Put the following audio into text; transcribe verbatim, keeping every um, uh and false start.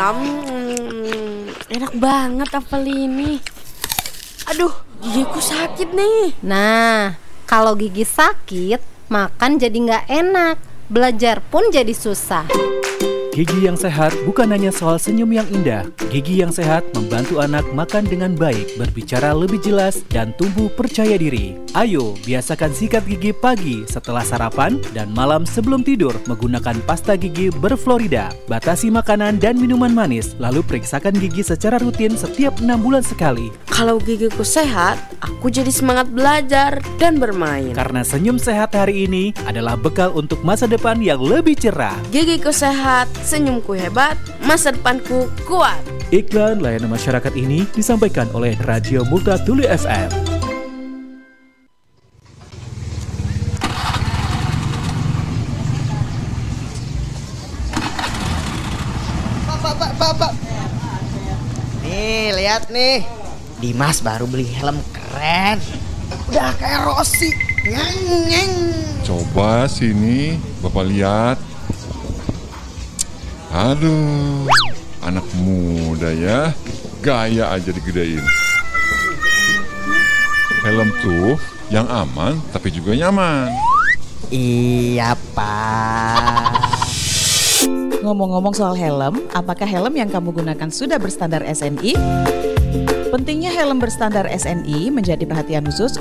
Ngam, enak banget apel ini. Aduh, gigiku sakit nih. Nah, kalau gigi sakit, makan jadi nggak enak, belajar pun jadi susah. Gigi yang sehat bukan hanya soal senyum yang indah. Gigi yang sehat membantu anak makan dengan baik, berbicara lebih jelas, dan tumbuh percaya diri. Ayo, biasakan sikat gigi pagi setelah sarapan dan malam sebelum tidur menggunakan pasta gigi berfluorida. Batasi makanan dan minuman manis, lalu periksakan gigi secara rutin setiap enam bulan sekali. Kalau gigiku sehat, aku jadi semangat belajar dan bermain. Karena senyum sehat hari ini adalah bekal untuk masa depan yang lebih cerah. Gigiku sehat, senyumku hebat, masa depanku kuat. Iklan layanan masyarakat ini disampaikan oleh Radio Multatuli F M. Pak, pak, pak, pak, pak. Nih, lihat nih. Dimas baru beli helm keren. Udah kayak Rossi. Nyeng, nyeng. Coba sini, Bapak lihat. Aduh, anak muda ya, gaya aja digedein. Helm tuh yang aman tapi juga nyaman. Iya, Pak. Ngomong-ngomong soal helm, apakah helm yang kamu gunakan sudah berstandar S N I? Pentingnya helm berstandar S N I menjadi perhatian khusus